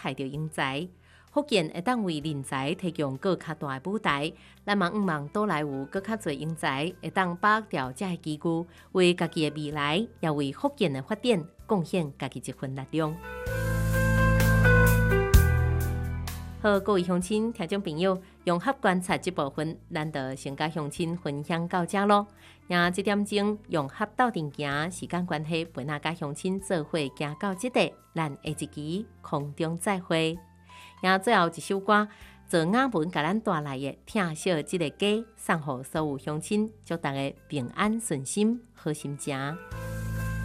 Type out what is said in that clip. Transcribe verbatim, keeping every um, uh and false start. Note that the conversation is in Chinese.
害着英才。福建会当为人才提供更较大的舞台，咱嘛毋望倒来有更较侪英才会当把握掉这个机遇，为家己的未来，也为福建的发展贡献家己一份力量。好，各位乡亲、听众朋友，融合观察这部分，咱就先甲乡亲分享到这咯。也这点钟融合斗阵行，时间关系，陪咱甲乡亲做伙行到这里，咱下一期空中再会。也最后一首歌，做雅文甲咱带来的《听惜这个家》，送予所有乡亲，祝大家平安顺心，好心情。